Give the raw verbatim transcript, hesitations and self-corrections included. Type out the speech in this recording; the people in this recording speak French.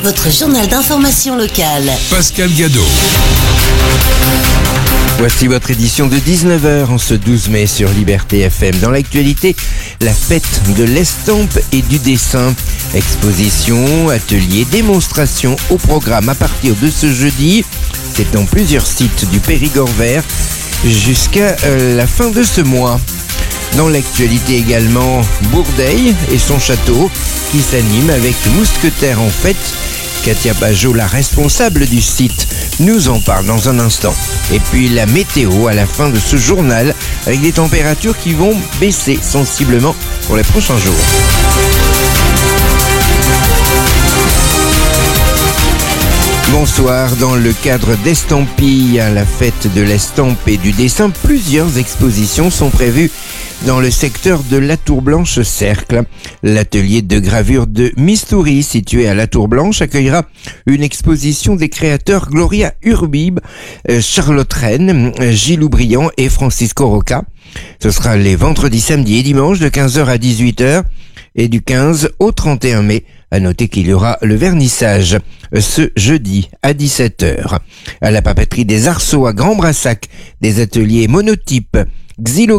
votre journal d'information locale. Pascal Gadot. Voici votre édition de dix-neuf heures en ce douze mai sur Liberté F M. Dans l'actualité, la fête de l'estampe et du dessin. Exposition, ateliers, démonstrations au programme à partir de ce jeudi. C'est dans plusieurs sites du Périgord vert jusqu'à euh, la fin de ce mois. Dans l'actualité également, Bourdeil et son château qui s'anime avec Mousquetaire en fête. Katia Bajot, la responsable du site, nous en parle dans un instant. Et puis la météo à la fin de ce journal avec des températures qui vont baisser sensiblement pour les prochains jours. Bonsoir, dans le cadre d'Estampille, à la fête de l'estampe et du dessin, plusieurs expositions sont prévues dans le secteur de la Tour Blanche Cercle. L'atelier de gravure de Mistouri, situé à la Tour Blanche, accueillera une exposition des créateurs Gloria Urbib, Charlotte Rennes, Gilles Oubriand et Francisco Roca. Ce sera les vendredis, samedis et dimanches de quinze heures à dix-huit heures et du quinze au trente et un mai. À noter qu'il y aura le vernissage ce jeudi à dix-sept heures. À la papeterie des Arceaux à Grand Brassac, des ateliers monotypes Xylo